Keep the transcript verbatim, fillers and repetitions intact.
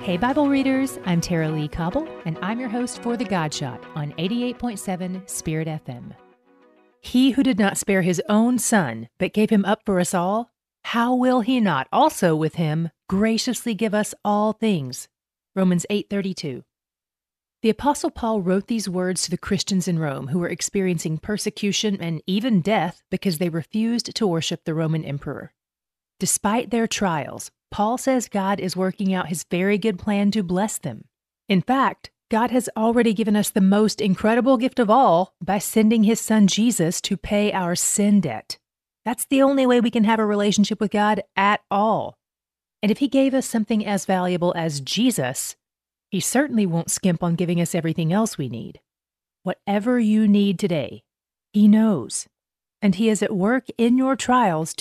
Hey, Bible readers, I'm Tara Lee Cobble, and I'm your host for The God Shot on eighty-eight point seven Spirit F M. He who did not spare his own son, but gave him up for us all, how will he not also with him graciously give us all things? Romans eight thirty-two. The Apostle Paul wrote these words to the Christians in Rome who were experiencing persecution and even death because they refused to worship the Roman emperor. Despite their trials, Paul says God is working out his very good plan to bless them. In fact, God has already given us the most incredible gift of all by sending his son Jesus to pay our sin debt. That's the only way we can have a relationship with God at all. And if he gave us something as valuable as Jesus, he certainly won't skimp on giving us everything else we need. Whatever you need today, he knows. And he is at work in your trials